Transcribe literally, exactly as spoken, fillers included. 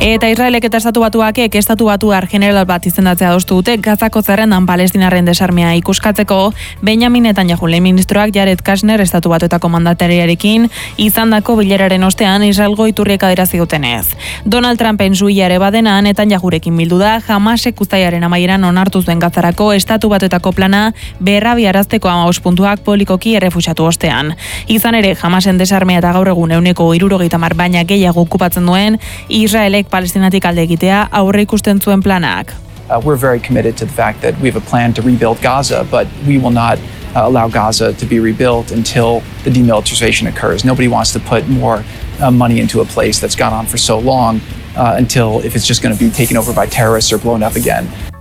Eta Israelek eta estatu batuakek estatu batuar general bat izendatzea adostu dute Gazako zerrendan Palestinarren desarmea ikuskatzeko. Benjamin Netanyahu lehen ministroak Jared Kushner estatu batuetako mandatariarekin izandako bileraren ostean Israelgo iturriek adierazi dutenez. Donald Trumpen zuia ere badena Netanyahurekin bildu da Hamasek uztailaren amaieran onartu zuen Gazarako estatu batuetako plana berrabiarazteko hamabost puntuak polikoki errefusatu ostean. Izan ere Hamasen desarmea eta gaur egun ehuneko hirurogeita hamar baina gehiago okupatzen duen Israelek Palestinatik alde egitea aurre ikusten zuen planak. Uh, we're very committed to the fact that we have a plan to rebuild Gaza, but we will not uh, allow Gaza to be rebuilt until the demilitarization occurs. Nobody wants to put more uh, money into a place that's gone on for so long uh, until if it's just going to be taken over by terrorists or blown up again.